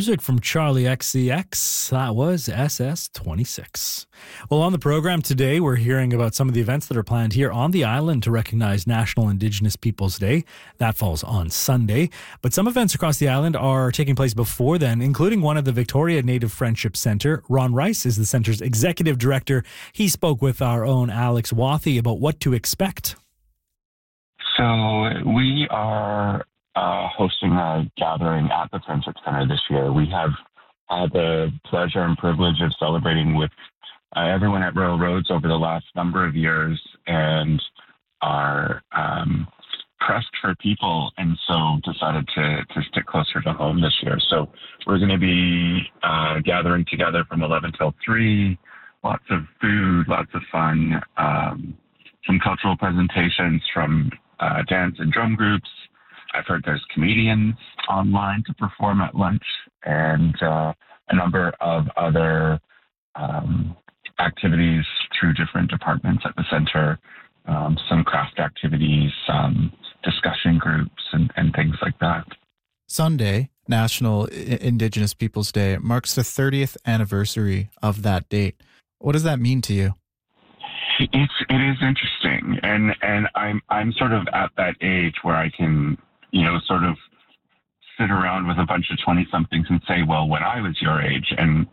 music from Charlie XCX. That was SS26. Well, on the program today, we're hearing about some of the events that are planned here on the island to recognize National Indigenous Peoples Day. That falls on Sunday. But some events across the island are taking place before then, including one at the Victoria Native Friendship Centre. Ron Rice is the centre's executive director. He spoke with our own Alex Wathy about what to expect. So we are hosting a gathering at the Friendship Center this year. We have had the pleasure and privilege of celebrating with everyone at Royal Roads over the last number of years and are pressed for people, and so decided to stick closer to home this year. So we're going to be gathering together from 11 till 3, lots of food, lots of fun, some cultural presentations from dance and drum groups. I've heard there's comedians online to perform at lunch, and a number of other activities through different departments at the center, some craft activities, some discussion groups, and things like that. Sunday, National Indigenous Peoples Day, marks the 30th anniversary of that date. What does that mean to you? It is interesting, and I'm sort of at that age where I can, sort of sit around with a bunch of 20-somethings and say, well, when I was your age, and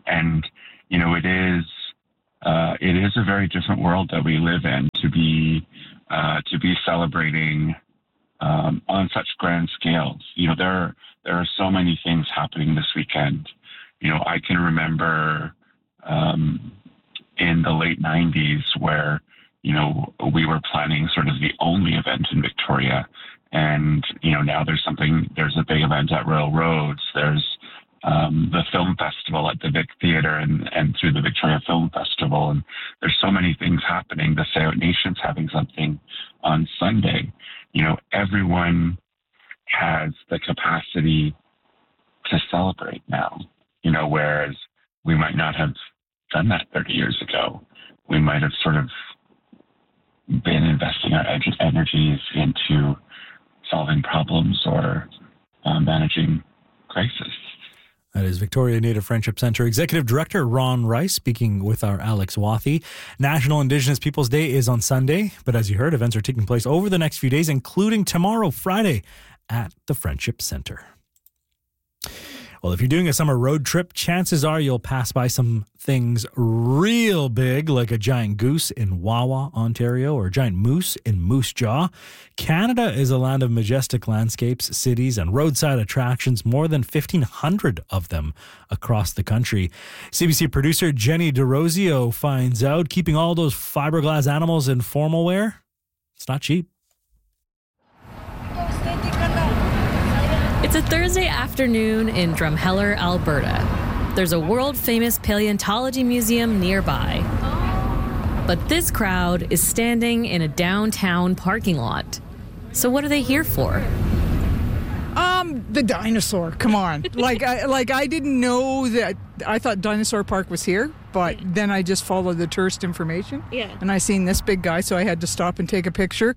it is a very different world that we live in to be celebrating on such grand scales. There are so many things happening this weekend. I can remember in the late 90s where we were planning sort of the only event in Victoria. And, now there's a big event at Royal Roads. There's the film festival at the Vic Theatre and through the Victoria Film Festival. And there's so many things happening. The Sayote Nation's having something on Sunday. Everyone has the capacity to celebrate now, whereas we might not have done that 30 years ago. We might have sort of been investing our energies into solving problems or managing crisis. That is Victoria Native Friendship Centre Executive Director Ron Rice speaking with our Alex Wathy. National Indigenous Peoples Day is on Sunday, but as you heard, events are taking place over the next few days, including tomorrow, Friday, at the Friendship Centre. Well, if you're doing a summer road trip, chances are you'll pass by some things real big, like a giant goose in Wawa, Ontario, or a giant moose in Moose Jaw. Canada is a land of majestic landscapes, cities, and roadside attractions, more than 1,500 of them across the country. CBC producer Jenny DeRosio finds out keeping all those fiberglass animals in formal wear, it's not cheap. It's a Thursday afternoon in Drumheller, Alberta. There's a world-famous paleontology museum nearby. But this crowd is standing in a downtown parking lot. So what are they here for? The dinosaur. Come on. I didn't know that. I thought Dinosaur Park was here, but then I just followed the tourist information. Yeah. And I seen this big guy, so I had to stop and take a picture.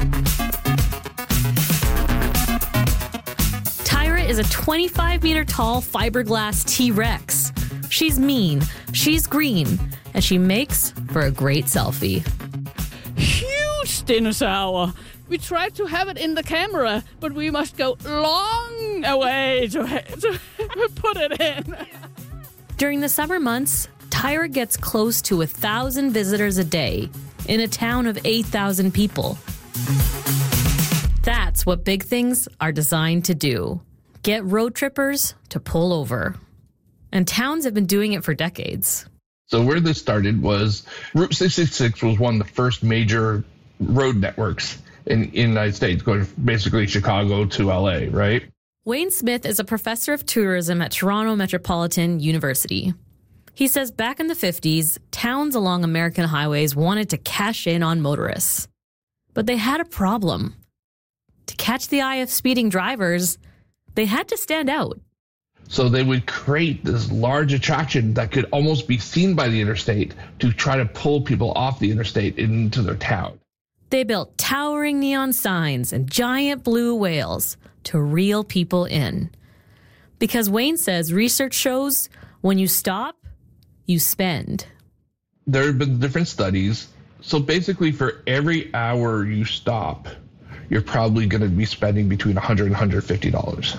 Is a 25-meter tall fiberglass T-Rex. She's mean, she's green, and she makes for a great selfie. Huge dinosaur. We tried to have it in the camera, but we must go long away to put it in. During the summer months, Tyra gets close to 1,000 visitors a day in a town of 8,000 people. That's what big things are designed to do. Get road trippers to pull over. And towns have been doing it for decades. So where this started was Route 66 was one of the first major road networks in the United States, going from basically Chicago to LA, right? Wayne Smith is a professor of tourism at Toronto Metropolitan University. He says back in the 50s, towns along American highways wanted to cash in on motorists. But they had a problem. To catch the eye of speeding drivers, they had to stand out. So they would create this large attraction that could almost be seen by the interstate to try to pull people off the interstate into their town. They built towering neon signs and giant blue whales to reel people in. Because Wayne says research shows when you stop, you spend. There have been different studies. So basically, for every hour you stop, you're probably going to be spending between $100 and $150.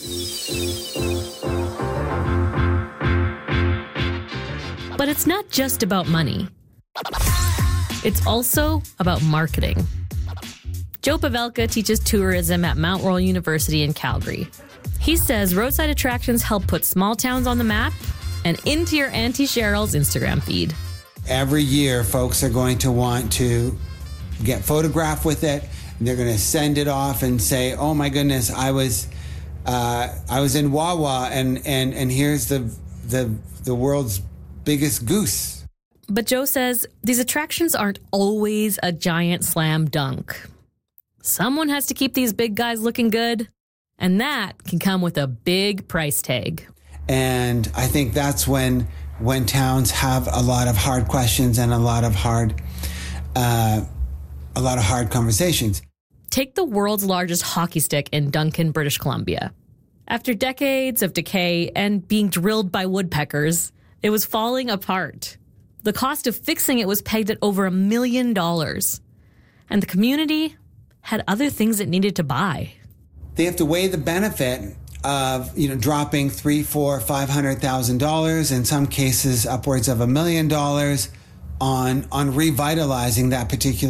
But it's not just about money. It's also about marketing. Joe Pavelka teaches tourism at Mount Royal University in Calgary. He says roadside attractions help put small towns on the map and into your Auntie Cheryl's Instagram feed. Every year, folks are going to want to get photographed with it. They're going to send it off and say, "Oh my goodness, I was in Wawa, and here's the world's biggest goose." But Joe says these attractions aren't always a giant slam dunk. Someone has to keep these big guys looking good, and that can come with a big price tag. And I think that's when towns have a lot of hard questions and a lot of hard conversations. Take the world's largest hockey stick in Duncan, British Columbia. After decades of decay and being drilled by woodpeckers, it was falling apart. The cost of fixing it was pegged at over $1 million. And the community had other things it needed to buy. They have to weigh the benefit of, dropping $300,000, $400,000, $500,000, in some cases upwards of $1 million on revitalizing that particular